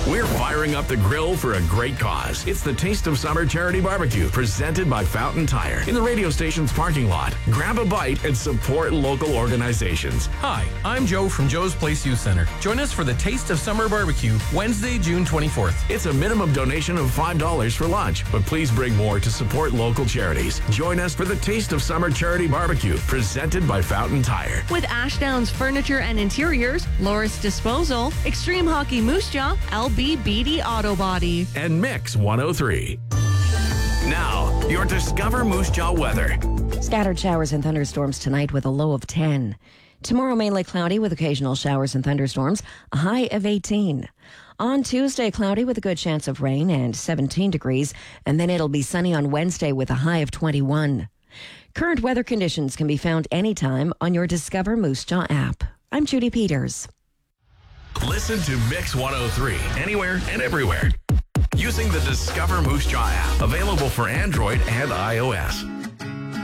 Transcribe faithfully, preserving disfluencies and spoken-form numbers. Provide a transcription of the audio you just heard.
We're firing up the grill for a great cause. It's the Taste of Summer Charity Barbecue, presented by Fountain Tire, in the radio station's parking lot. Grab a bite and support local organizations. Hi, I'm Joe from Joe's Place Youth Center. Join us for the Taste of Summer Barbecue, Wednesday, June twenty-fourth. It's a minimum donation of five dollars for lunch, but please bring more to support local charities. Join us for the Taste of Summer Charity Barbecue, presented by Fountain Tire. With Ashdown's Furniture and Interiors, Loris Disposal, Extreme Hockey Moose Jaw, L B Beatty Auto Body. And Mix one oh three. Now, your Discover Moose Jaw weather. Scattered showers and thunderstorms tonight with a low of ten. Tomorrow, mainly cloudy with occasional showers and thunderstorms, a high of eighteen. On Tuesday, cloudy with a good chance of rain and seventeen degrees, and then it'll be sunny on Wednesday with a high of twenty-one. Current weather conditions can be found anytime on your Discover Moose Jaw app. I'm Judy Peters. Listen to Mix one oh three anywhere and everywhere using the Discover Moose Jaw app, available for Android and iOS.